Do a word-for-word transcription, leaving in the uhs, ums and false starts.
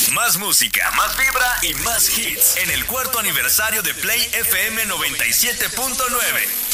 Más música, más vibra y más hits en el cuarto aniversario de Play F M noventa y siete punto nueve.